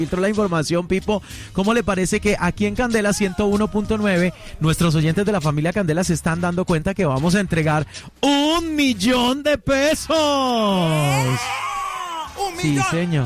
Filtró la información, Pipo. ¿Cómo le parece que aquí en Candela 101.9 nuestros oyentes de la familia Candela se están dando cuenta que vamos a entregar 1.000.000 de pesos? Sí, señor.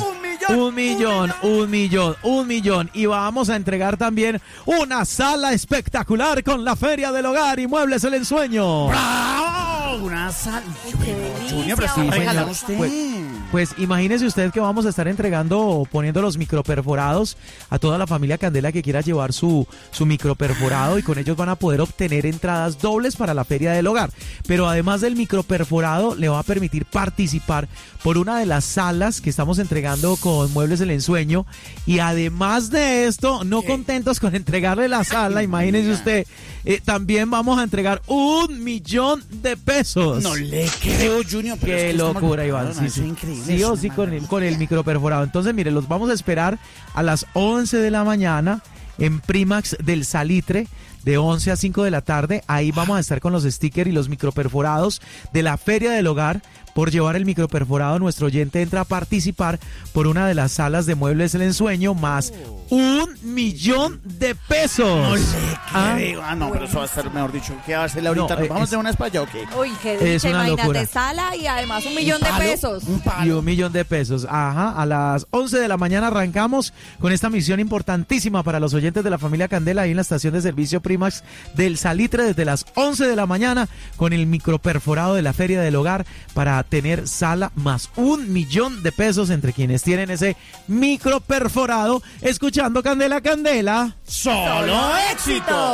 1.000.000. Y vamos a entregar también una sala espectacular con la Feria del Hogar y Muebles El Ensueño. ¡Bravo! Una sala. Junior, pero sí, regalar señor. usted. Pues imagínese usted que vamos a estar entregando, poniendo los microperforados a toda la familia Candela que quiera llevar su microperforado, y con ellos van a poder obtener entradas dobles para la Feria del Hogar. Pero además del microperforado, le va a permitir participar por una de las salas que estamos entregando con Muebles El Ensueño. Y además de esto, no contentos con entregarle la sala, imagínese usted, también vamos a entregar 1.000.000 de pesos. No le creo, Junior. Pero Qué es que locura, Iván. es Sí. increíble. Sí o sí con el microperforado. Entonces, mire, los vamos a esperar a las 11 de la mañana en Primax del Salitre, de 11 a 5 de la tarde. Ahí vamos a estar con los stickers y los microperforados de la Feria del Hogar. Por llevar el microperforado, nuestro oyente entra a participar por una de las salas de Muebles El Ensueño, más 1.000.000 de pesos. No le creo. No, pero eso va a estar, mejor dicho, ¿qué va a hacer ahorita? ¿Nos vamos de una espalla o qué? Uy, qué Es dicha, una imagínate, locura. sala y además 1.000.000 de ¿Un palo? pesos. Un Y palo. 1.000.000 de pesos. Ajá, a las 11 de la mañana arrancamos con esta misión importantísima para los oyentes de la familia Candela ahí en la estación de servicio Primax del Salitre desde las 11 de la mañana con el microperforado de la Feria del Hogar para tener sala más 1.000.000 de pesos entre quienes tienen ese microperforado escuchando Candela Candela. ¡Solo éxito!